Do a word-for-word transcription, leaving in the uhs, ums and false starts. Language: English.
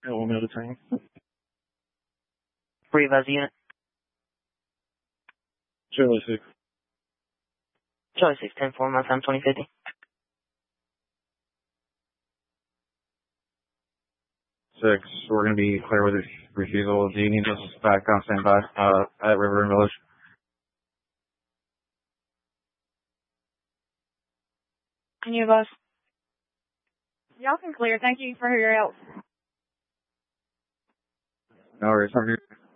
Yeah, one minute at a time. Free buzz unit. Charlie six. Charlie six, ten four, my time twenty fifty. Six, we're going to be clear with refusal. Do you need us back on standby uh, at River and Village? Can you advise? Y'all can clear. Thank you for your help. No worries.